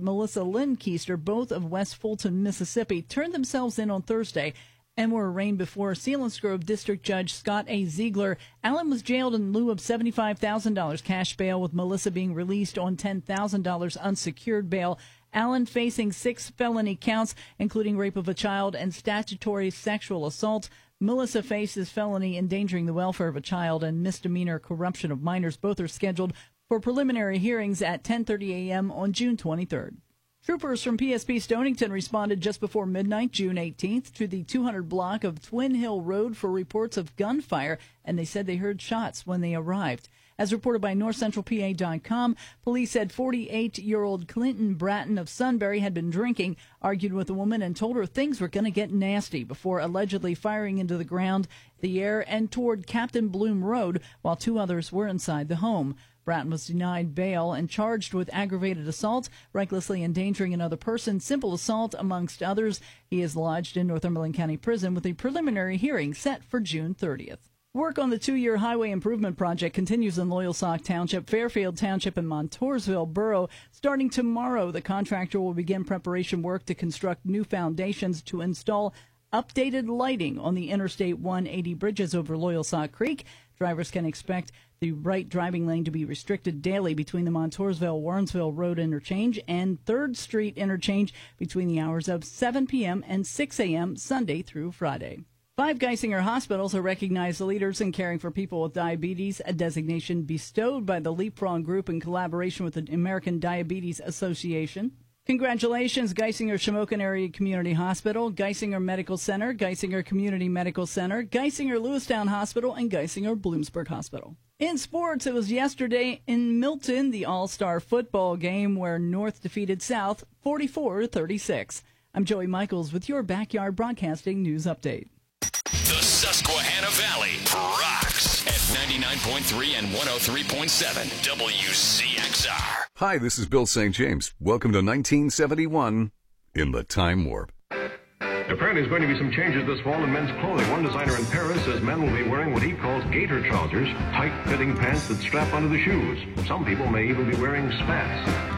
Melissa Lynn Keister, both of West Fulton, Mississippi, turned themselves in on Thursday and were arraigned before Selinsgrove District Judge Scott A. Ziegler. Allen was jailed in lieu of $75,000 cash bail, with Melissa being released on $10,000 unsecured bail. Allen facing 6 felony counts, including rape of a child and statutory sexual assault. Melissa faces felony endangering the welfare of a child and misdemeanor corruption of minors. Both are scheduled for preliminary hearings at 10:30 a.m. on June 23rd. Troopers from PSP Stonington responded just before midnight, June 18th, to the 200 block of Twin Hill Road for reports of gunfire, and they said they heard shots when they arrived. As reported by NorthCentralPA.com, police said 48-year-old Clinton Bratton of Sunbury had been drinking, argued with a woman, and told her things were going to get nasty before allegedly firing into the ground, the air, and toward Captain Bloom Road, while 2 others were inside the home. Bratton was denied bail and charged with aggravated assault, recklessly endangering another person, simple assault, amongst others. He is lodged in Northumberland County Prison with a preliminary hearing set for June 30th. Work on the 2-year highway improvement project continues in Loyalsock Township, Fairfield Township, and Montoursville Borough. Starting tomorrow, the contractor will begin preparation work to construct new foundations to install updated lighting on the Interstate 180 bridges over Loyalsock Creek. Drivers can expect the right driving lane to be restricted daily between the Montoursville-Warrensville Road interchange and 3rd Street interchange between the hours of 7 p.m. and 6 a.m. Sunday through Friday. 5 Geisinger hospitals are recognized leaders in caring for people with diabetes, a designation bestowed by the Leapfrog Group in collaboration with the American Diabetes Association. Congratulations, Geisinger Shamokin Area Community Hospital, Geisinger Medical Center, Geisinger Community Medical Center, Geisinger Lewistown Hospital, and Geisinger Bloomsburg Hospital. In sports, it was yesterday in Milton, the All-Star football game where North defeated South 44-36. I'm Joey Michaels with your Backyard Broadcasting News Update. The Susquehanna Valley rocks at 99.3 and 103.7 WCXR. Hi, this is Bill St. James. Welcome to 1971 in the Time Warp. Apparently, there's going to be some changes this fall in men's clothing. One designer in Paris says men will be wearing what he calls gaiter trousers, tight-fitting pants that strap onto the shoes. Some people may even be wearing spats.